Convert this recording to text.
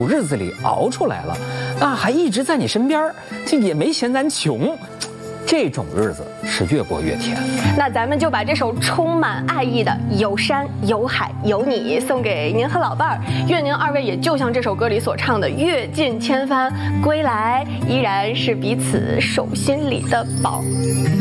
日子里熬出来了，啊，还一直在你身边，这也没嫌咱穷，这种日子是越过越甜。 那咱们就把这首充满爱意的《有山有海有你》送给您和老伴儿，愿您二位也就像这首歌里所唱的，阅尽千帆归来，依然是彼此手心里的宝。